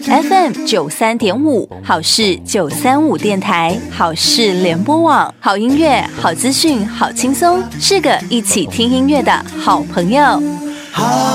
FM93.5 好事935电台，好事联播网，好音乐，好资讯，好轻松，是个一起听音乐的好朋友。